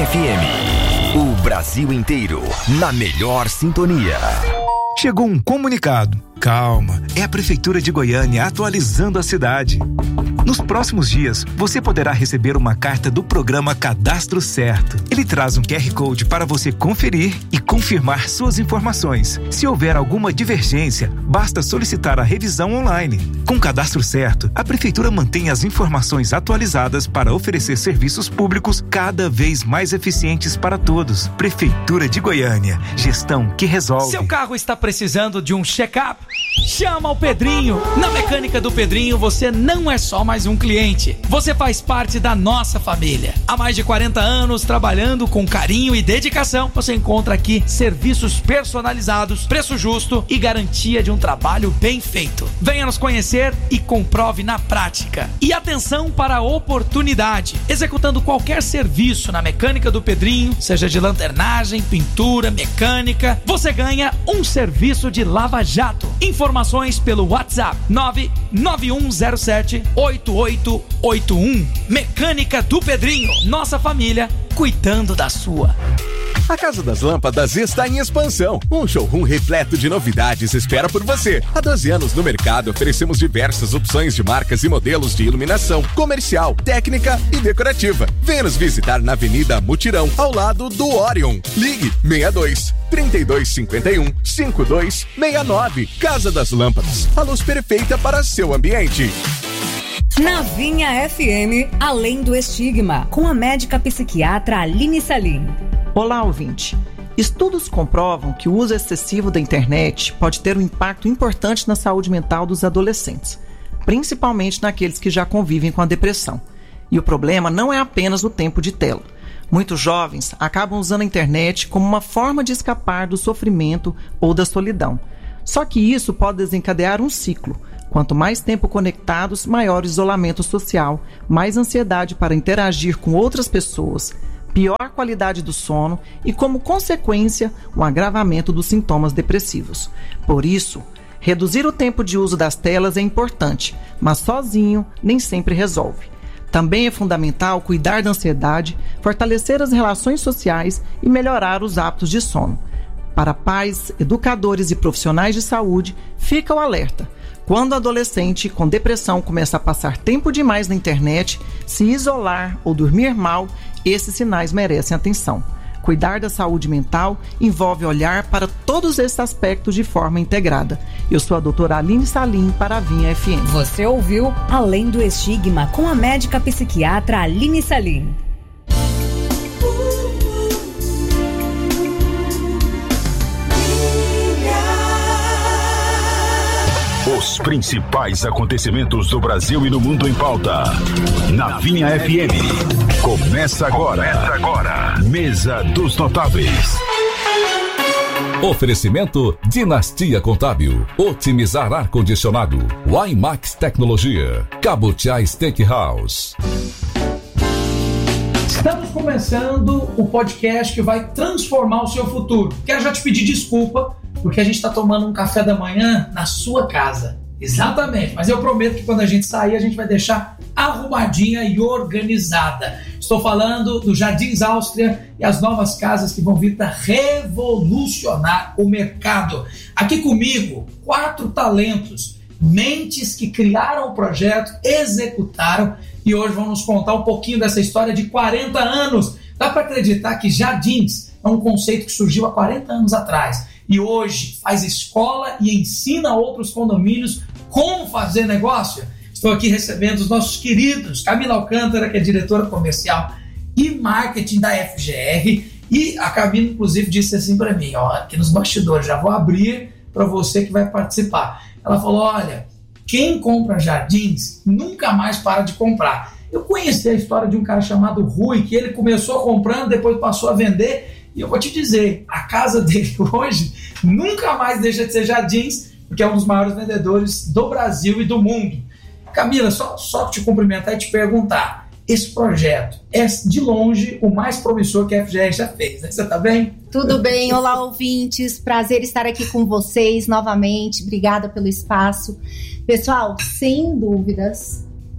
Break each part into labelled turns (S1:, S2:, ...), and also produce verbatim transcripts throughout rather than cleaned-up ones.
S1: Vinha F M. O Brasil inteiro na melhor sintonia.
S2: Chegou um comunicado. Calma, é a Prefeitura de Goiânia atualizando a cidade. Nos próximos dias, você poderá receber uma carta do programa Cadastro Certo. Ele traz um Q R Code para você conferir e confirmar suas informações. Se houver alguma divergência, basta solicitar a revisão online. Com o Cadastro Certo, a Prefeitura mantém as informações atualizadas para oferecer serviços públicos cada vez mais eficientes para todos. Prefeitura de Goiânia, gestão que resolve.
S3: Seu carro está precisando de um check-up? Chama o Pedrinho. Na Mecânica do Pedrinho, você não é só mais um cliente. Você faz parte da nossa família. Há mais de quarenta anos, trabalhando com carinho e dedicação, você encontra aqui serviços personalizados, preço justo e garantia de um trabalho bem feito. Venha nos conhecer e comprove na prática. E atenção para a oportunidade. Executando qualquer serviço na Mecânica do Pedrinho, seja de lanternagem, pintura, mecânica, você ganha um serviço de lava-jato. Informações pelo WhatsApp nove nove um zero sete oito oito oito um. Mecânica do Pedrinho. Nossa família cuidando da sua.
S4: A Casa das Lâmpadas está em expansão. Um showroom repleto de novidades espera por você. Há doze anos no mercado, oferecemos diversas opções de marcas e modelos de iluminação comercial, técnica e decorativa. Venha nos visitar na Avenida Mutirão, ao lado do Orion. Ligue seis dois, trinta e dois cinquenta e um, cinquenta e dois sessenta e nove. Casa das Lâmpadas, a luz perfeita para seu ambiente.
S5: Na Vinha F M, Além do Estigma, com a médica psiquiatra Aline Salim.
S6: Olá, ouvinte. Estudos comprovam que o uso excessivo da internet pode ter um impacto importante na saúde mental dos adolescentes, principalmente naqueles que já convivem com a depressão. E o problema não é apenas o tempo de tela. Muitos jovens acabam usando a internet como uma forma de escapar do sofrimento ou da solidão. Só que isso pode desencadear um ciclo. Quanto mais tempo conectados, maior isolamento social, mais ansiedade para interagir com outras pessoas, pior qualidade do sono e, como consequência, um agravamento dos sintomas depressivos. Por isso, reduzir o tempo de uso das telas é importante, mas sozinho nem sempre resolve. Também é fundamental cuidar da ansiedade, fortalecer as relações sociais e melhorar os hábitos de sono. Para pais, educadores e profissionais de saúde, fica o alerta. Quando o adolescente com depressão começa a passar tempo demais na internet, se isolar ou dormir mal, esses sinais merecem atenção. Cuidar da saúde mental envolve olhar para todos esses aspectos de forma integrada. Eu sou a doutora Aline Salim para a Vinha F M.
S5: Você ouviu Além do Estigma com a médica psiquiatra Aline Salim.
S7: Os principais acontecimentos do Brasil e do mundo em pauta. Na Vinha F M. Começa agora. Começa agora. Mesa dos Notáveis. Oferecimento Dinastia Contábil. Otimizar ar-condicionado. Wimax Tecnologia. Cabutiá Steakhouse.
S3: Estamos começando o podcast que vai transformar o seu futuro. Quero já te pedir desculpa, porque a gente está tomando um café da manhã na sua casa. Exatamente, mas eu prometo que quando a gente sair, a gente vai deixar arrumadinha e organizada. Estou falando do Jardins Áustria e as novas casas que vão vir para revolucionar o mercado. Aqui comigo, quatro talentos, mentes que criaram o projeto, executaram e hoje vão nos contar um pouquinho dessa história de quarenta anos. Dá para acreditar que Jardins é um conceito que surgiu há quarenta anos atrás e hoje faz escola e ensina outros condomínios como fazer negócio? Estou aqui recebendo os nossos queridos Camila Alcântara, que é diretora comercial e marketing da F G R, e a Camila inclusive disse assim para mim, ó, aqui nos bastidores, já vou abrir para você que vai participar. Ela falou, olha, quem compra Jardins nunca mais para de comprar. Eu conheci a história de um cara chamado Rui, que ele começou comprando, depois passou a vender, e eu vou te dizer, a casa dele hoje nunca mais deixa de ser Jardins, porque é um dos maiores vendedores do Brasil e do mundo. Camila, só, só te cumprimentar e te perguntar, esse projeto é de longe o mais promissor que a F G R já fez, né? Você tá bem?
S8: Tudo bem, olá ouvintes, prazer estar aqui com vocês novamente, obrigada pelo espaço. Pessoal, sem dúvidas,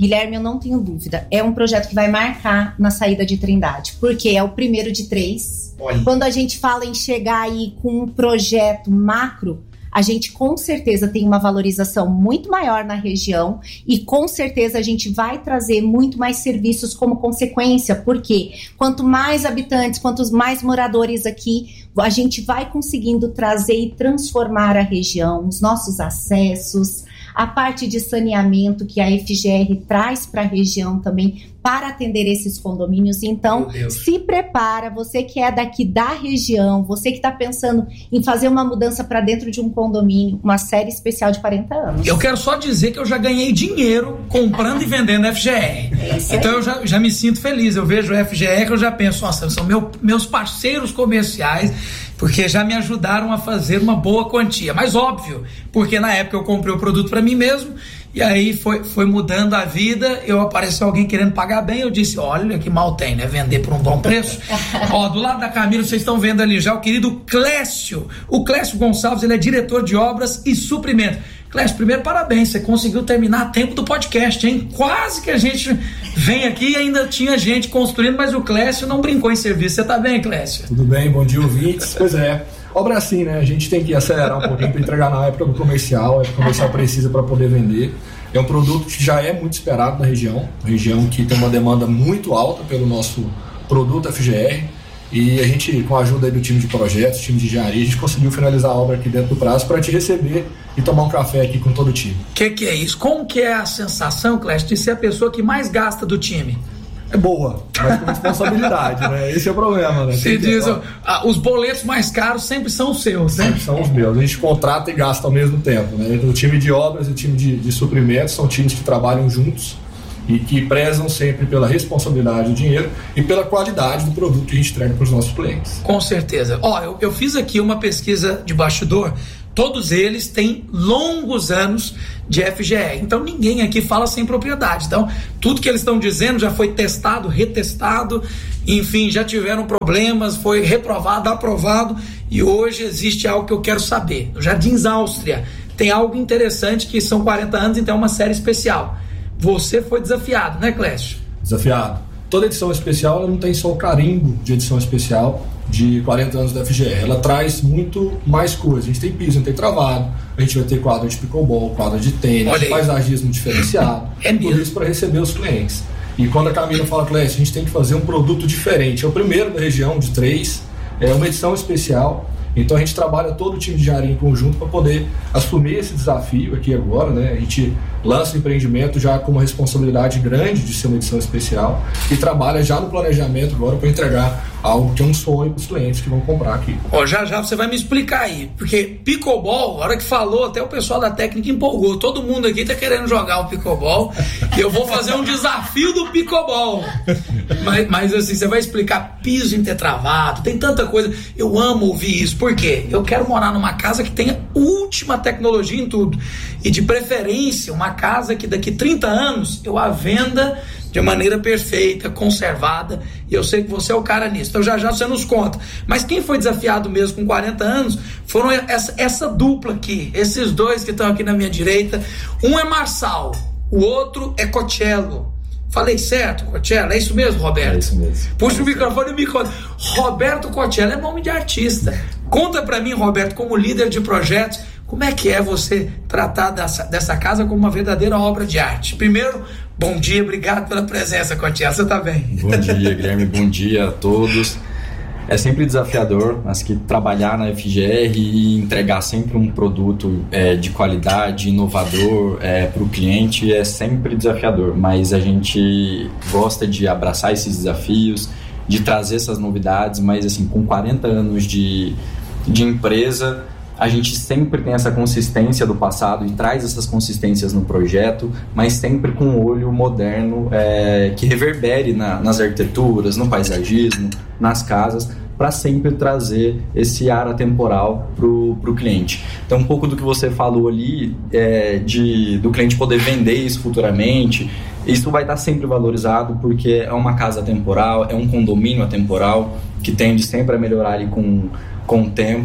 S8: Guilherme, eu não tenho dúvida. É um projeto que vai marcar na saída de Trindade, porque é o primeiro de três. Olha. Quando a gente fala em chegar aí com um projeto macro, a gente com certeza tem uma valorização muito maior na região e com certeza a gente vai trazer muito mais serviços como consequência, porque quanto mais habitantes, quantos mais moradores aqui, a gente vai conseguindo trazer e transformar a região, os nossos acessos, a parte de saneamento que a F G R traz para a região também, para atender esses condomínios. Então, se prepara, você que é daqui da região, você que está pensando em fazer uma mudança para dentro de um condomínio, uma série especial de quarenta anos.
S3: Eu quero só dizer que eu já ganhei dinheiro comprando e vendendo F G R. É então eu já, já me sinto feliz, eu vejo o F G R, eu já penso, nossa, são meu, meus parceiros comerciais, porque já me ajudaram a fazer uma boa quantia. Mas óbvio, porque na época eu comprei o produto para mim mesmo, e aí foi, foi mudando a vida, eu apareceu alguém querendo pagar bem, eu disse, olha que mal tem, né, vender por um bom preço. Ó, do lado da Camila, vocês estão vendo ali já o querido Clécio, o Clécio Gonçalves, ele é diretor de obras e suprimento. Clécio, primeiro parabéns, você conseguiu terminar a tempo do podcast, hein? Quase que a gente vem aqui e ainda tinha gente construindo, mas o Clécio não brincou em serviço. Você tá bem, Clécio?
S9: Tudo bem, bom dia, ouvintes. Pois é, obra assim, né? A gente tem que acelerar um pouquinho para entregar na época do comercial, a época comercial precisa para poder vender. É um produto que já é muito esperado na região, região que tem uma demanda muito alta pelo nosso produto F G R. E a gente, com a ajuda aí do time de projetos, time de engenharia, a gente conseguiu finalizar a obra aqui dentro do prazo para te receber e tomar um café aqui com todo o time.
S3: O que, que é isso? Como que é a sensação, Clécio, de ser a pessoa que mais gasta do time?
S9: É boa, mas com responsabilidade, né? Esse é o problema, né?
S3: Você diz, ah, os boletos mais caros sempre são os seus, né?
S9: Sempre são os meus. A gente contrata e gasta ao mesmo tempo, né? O time de obras e o time de, de suprimentos são times que trabalham juntos e que prezam sempre pela responsabilidade do dinheiro e pela qualidade do produto que a gente entrega para os nossos clientes.
S3: Com certeza. Ó, eu, eu fiz aqui uma pesquisa de bastidor, todos eles têm longos anos de F G R, então ninguém aqui fala sem propriedade. Então, tudo que eles estão dizendo já foi testado, retestado, enfim, já tiveram problemas, foi reprovado, aprovado, e hoje existe algo que eu quero saber. No Jardins Áustria tem algo interessante que são quarenta anos, então é uma série especial. Você foi desafiado, né, Clécio?
S9: Desafiado. Toda edição especial ela não tem só o carimbo de edição especial de quarenta anos da F G R. Ela traz muito mais coisas. A gente tem piso, a gente tem travado, a gente vai ter quadra de pickleball, quadra de tênis, paisagismo diferenciado.
S3: É mesmo.
S9: Tudo isso para receber os clientes. E quando a Camila fala, Clécio, a gente tem que fazer um produto diferente. É o primeiro da região de três, é uma edição especial. Então a gente trabalha todo o time de engenharia em conjunto para poder assumir esse desafio aqui agora, né? A gente lança o empreendimento já com uma responsabilidade grande de ser uma edição especial e trabalha já no planejamento agora para entregar algo que é um sonho para os clientes que vão comprar aqui.
S3: Ó, já já você vai me explicar aí, porque pickleball, a hora que falou, até o pessoal da técnica empolgou, todo mundo aqui tá querendo jogar o pickleball e eu vou fazer um desafio do pickleball. Mas, mas assim, você vai explicar piso intertravado, tem tanta coisa, eu amo ouvir isso, por quê? Eu quero morar numa casa que tenha última tecnologia em tudo, e de preferência uma casa que daqui trinta anos eu a venda de maneira perfeita, conservada, e eu sei que você é o cara nisso, então já já você nos conta. Mas quem foi desafiado mesmo com quarenta anos foram essa, essa dupla aqui, esses dois que estão aqui na minha direita. Um é Marçal, o outro é Cocello. Falei certo, Cocello? É isso mesmo, Roberto?
S10: É isso mesmo.
S3: Puxa o microfone e me conta. Roberto Cocello é nome de artista. Conta pra mim, Roberto, como líder de projetos, como é que é você tratar dessa, dessa casa como uma verdadeira obra de arte? Primeiro, bom dia, obrigado pela presença, Cocello. Você tá bem?
S10: Bom dia, Guilherme, bom dia a todos. É sempre desafiador, mas que trabalhar na F G R e entregar sempre um produto é, de qualidade, inovador é, para o cliente é sempre desafiador, mas a gente gosta de abraçar esses desafios, de trazer essas novidades, mas assim, com quarenta anos de, de empresa, a gente sempre tem essa consistência do passado e traz essas consistências no projeto, mas sempre com um olho moderno é, que reverbere na, nas arquiteturas, no paisagismo, nas casas, para sempre trazer esse ar atemporal para o cliente. Então, um pouco do que você falou ali, é, de, do cliente poder vender isso futuramente, isso vai estar sempre valorizado, porque é uma casa atemporal, é um condomínio atemporal, que tende sempre a melhorar ali com, com o tempo.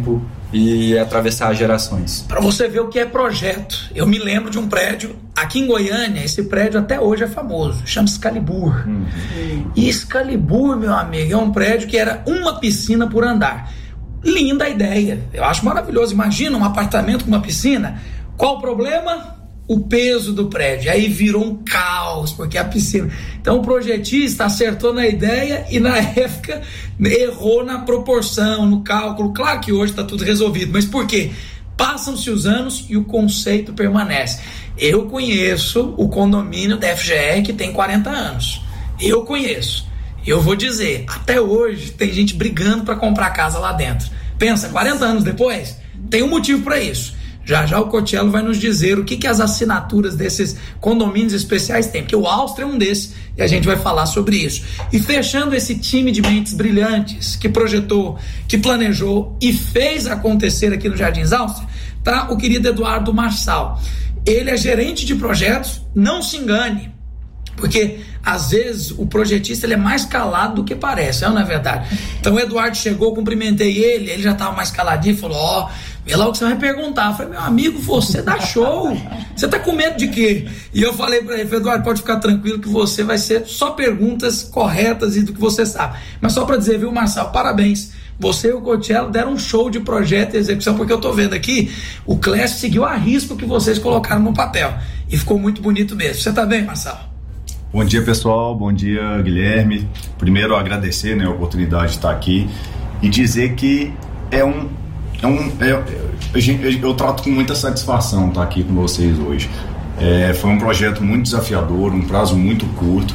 S10: e atravessar gerações.
S3: Para você ver o que é projeto, eu me lembro de um prédio aqui em Goiânia. Esse prédio até hoje é famoso, chama Excalibur. Uhum. E Excalibur, meu amigo, é um prédio que era uma piscina por andar. Linda a ideia, eu acho maravilhoso. Imagina um apartamento com uma piscina. Qual o problema? O peso do prédio. Aí virou um caos, porque a piscina... Então o projetista acertou na ideia e na época errou na proporção, no cálculo. Claro que hoje está tudo resolvido, mas por quê? Passam-se os anos e o conceito permanece. Eu conheço o condomínio da F G R que tem quarenta anos. Eu conheço. Eu vou dizer, até hoje tem gente brigando para comprar casa lá dentro. Pensa, quarenta anos depois, tem um motivo para isso. Já já o Cotiello vai nos dizer o que, que as assinaturas desses condomínios especiais têm, porque o Áustria é um desses e a gente vai falar sobre isso. E fechando esse time de mentes brilhantes que projetou, que planejou e fez acontecer aqui no Jardins Áustria, tá o querido Eduardo Marçal. Ele é gerente de projetos, não se engane, porque às vezes o projetista ele é mais calado do que parece, não é verdade? Então o Eduardo chegou, cumprimentei ele, ele já estava mais caladinho e falou, ó, oh, vê lá o que você vai perguntar. Eu falei, meu amigo, você dá show, você tá com medo de quê? E eu falei para ele, Eduardo, pode ficar tranquilo que você vai ser só perguntas corretas e do que você sabe. Mas só para dizer, viu, Marçal, parabéns. Você e o Cotiello deram um show de projeto e execução, porque eu tô vendo aqui, o Clécio seguiu a risco que vocês colocaram no papel. E ficou muito bonito mesmo. Você tá bem, Marçal?
S11: Bom dia, pessoal. Bom dia, Guilherme. Primeiro, agradecer, né, a oportunidade de estar aqui e dizer que é um... É um é, eu, eu trato com muita satisfação estar aqui com vocês hoje. É, foi um projeto muito desafiador, um prazo muito curto.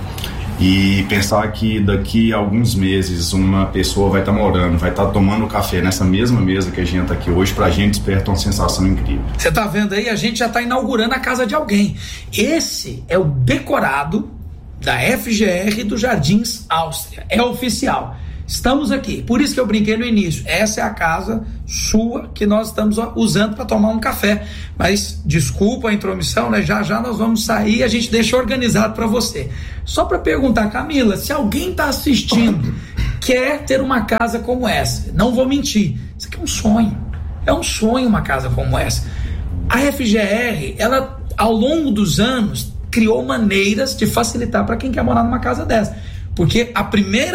S11: E pensar que daqui a alguns meses uma pessoa vai estar morando, vai estar tomando café nessa mesma mesa que a gente está aqui hoje, pra gente desperta uma sensação incrível.
S3: Você tá vendo aí? A gente já está inaugurando a casa de alguém. Esse é o decorado da F G R do Jardins Áustria. É oficial. Estamos aqui. Por isso que eu brinquei no início. Essa é a casa sua que nós estamos usando para tomar um café. Mas desculpa a intromissão, né? Já já nós vamos sair e a gente deixa organizado para você. Só para perguntar, Camila, se alguém está assistindo, quer ter uma casa como essa, não vou mentir, isso aqui é um sonho. É um sonho uma casa como essa. A F G R, ela ao longo dos anos criou maneiras de facilitar para quem quer morar numa casa dessa. Porque a primeira